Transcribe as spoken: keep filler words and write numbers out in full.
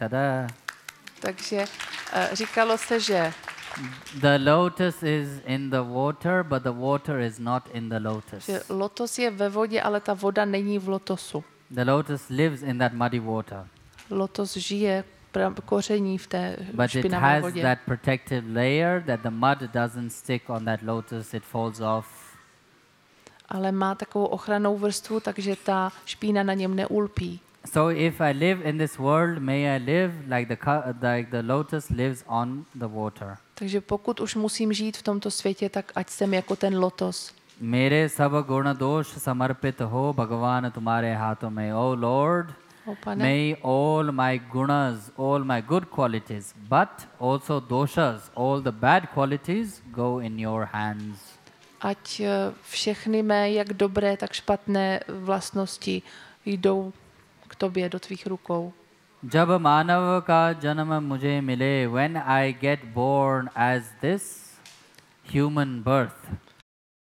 tada. Takže uh, říkalo se, že The lotus is in the water, but the water is not in the lotus. že lotos je ve vodě, ale ta voda není v lotosu. The lotus lives in that muddy water, Lotos žije, pra- koření v té but it špinavé has vodě. that protective layer that the mud doesn't stick on that lotus, it falls off. Ale má takovou ochrannou vrstvu, takže ta špína na něm neulpí. So if I live in this world, may I live like the cu- like the lotus lives on the water. Takže pokud už musím žít v tomto světě, tak ať jsem jako ten lotos. मेरे सब गुण दोष समर्पित हो भगवान तुम्हारे हाथों में. Oh Lord, O pane, may all my gunas, all my good qualities, but also doshas, all the bad qualities go in your hands. ať eh, všechny mé, jak dobré, tak špatné vlastnosti jdou k tobě do tvých rukou. जब मानव का जन्म मुझे मिले, when I get born as this human birth,